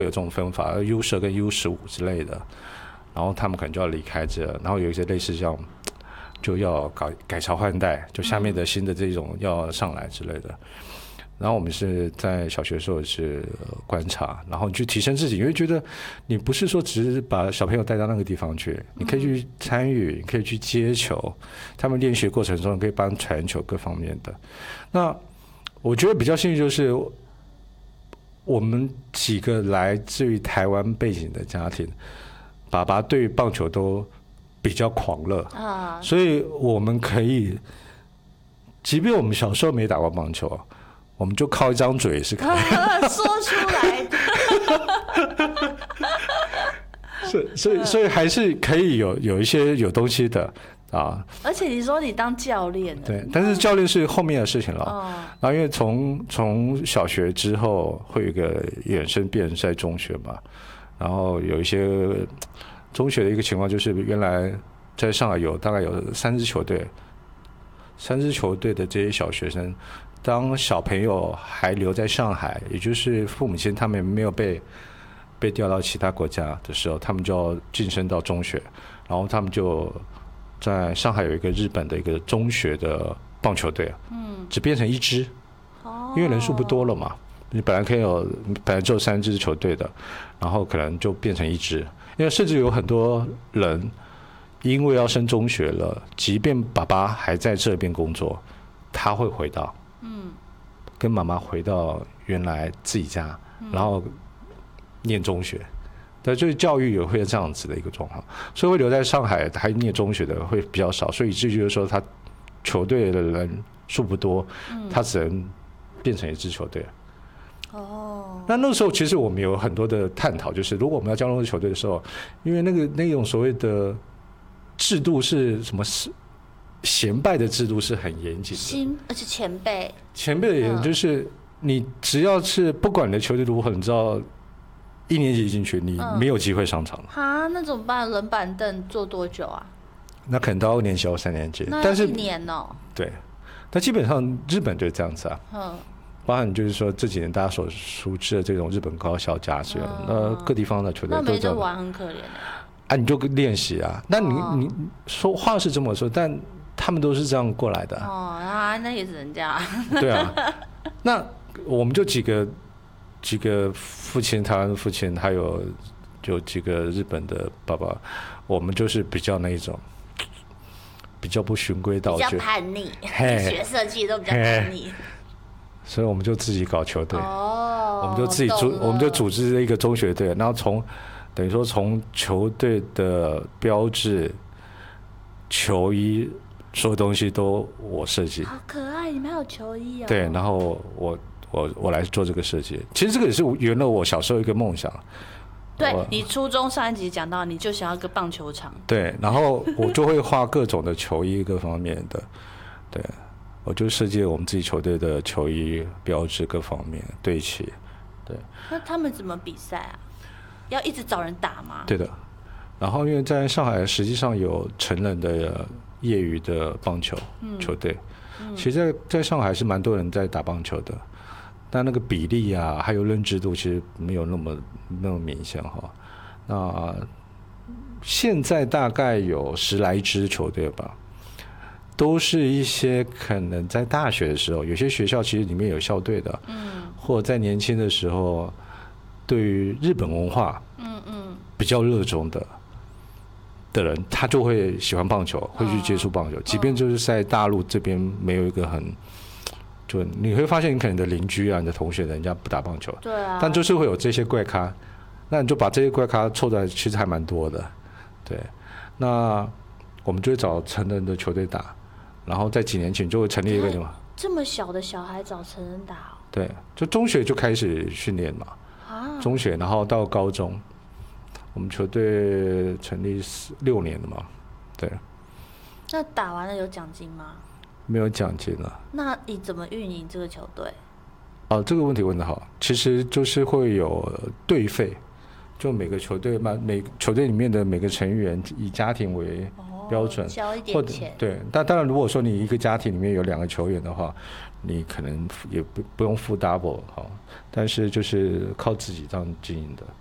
有这种分法 ，U10跟U15之类的，然后他们可能就要离开这，然后有一些类似这样，就要改朝换代，就下面的新的这种要上来之类的。然后我们是在小学的时候是观察，然后你去提升自己，因为觉得你不是说只是把小朋友带到那个地方去，你可以去参与，你可以去接球，他们练习过程中可以帮传球各方面的。那我觉得比较幸运就是我们几个来自于台湾背景的家庭，爸爸对棒球都比较狂热啊，所以我们可以，即便我们小时候没打过棒球，我们就靠一张嘴也是可以说出来所以还是可以有一些有东西的啊。 而且你说你当教练， 对，但是教练是后面的事情了。然后因为从小学之后会有一个衍生变成在中学嘛，然后有一些中学的一个情况就是原来在上海大概有3支球队的这些小学生。当小朋友还留在上海，也就是父母亲他们没有被调到其他国家的时候，他们就要晋升到中学，然后他们就在上海有一个日本的一个中学的棒球队，只变成1支，因为人数不多了嘛，你本来只有3支球队的，然后可能就变成1支，因为甚至有很多人因为要升中学了，即便爸爸还在这边工作，他会回到。跟妈妈回到原来自己家，然后念中学，对，就是教育也会这样子的一个状况，所以会留在上海还念中学的会比较少，所以以至于就是说他球队的人数不多，他只能变成1支球队。那时候其实我们有很多的探讨，就是如果我们要加入球队的时候，因为那种所谓的制度是什么衔拜的制度是很严谨的， 而且前辈的也就是你只要是不管你的球队如何，你知道1年级进去你没有机会上场了。那怎么办？冷板凳坐多久啊？ 那可能到2年级或3年级， 但是1年哦。 对，但基本上日本就是这样子啊。包含就是说这几年大家所熟知的这种日本高校加持，那各地方的球队都这样。 那没得玩很可怜啊，你就练习啊。那你说话是这么说，但他们都是这样过来的。 那也只能这样。 对啊，那我们就几个父亲，台湾的父亲，还有就几个日本的爸爸，我们就是比较那一种，比较不循规蹈矩， 比较叛逆，学设计都比较叛逆。 所以我们就自己搞球队，我们就自己我们就组织了一个中学队，然后等于说从球队的标志、球衣。所有东西都我设计， 好可爱！你们还有球衣哦。 对，然后我来做这个设计。其实这个也是圆了我小时候一个梦想。 对，你初中上一集讲到，你就想要个棒球场。 对，然后我就会画各种的球衣各方面的，对，我就设计了我们自己球队的球衣标志各方面对齐。对。 那他们怎么比赛啊？要一直找人打吗？ 对的。然后因为在上海实际上有成人的业余的棒球球队，其实在上海是蛮多人在打棒球的，但那个比例啊，还有认知度其实没有那么明显哈。那现在大概有10来支球队吧，都是一些可能在大学的时候，有些学校其实里面有校队的，或者在年轻的时候对于日本文化比较热衷的人，他就会喜欢棒球，会去接触棒球。即便就是在大陆这边没有一个就你会发现，你可能你的邻居啊、你的同学，人家不打棒球， 对啊， 但就是会有这些怪咖，那你就把这些怪咖凑出来，其实还蛮多的。对，那我们就会找成人的球队打，然后在几年前就会成立一个什么？ 这么小的小孩找成人打对，就中学就开始训练嘛，中学，然后到高中。我们球队成立6年了嘛，对。 那打完了有奖金吗？ 没有奖金了。 那你怎么运营这个球队？ 这个问题问得好，其实就是会有队费，就每个球队里面的每个成员以家庭为标准， 交一点钱。 对，但当然，如果说你一个家庭里面有2个球员的话，你可能也不用付 double 但是就是靠自己这样经营的。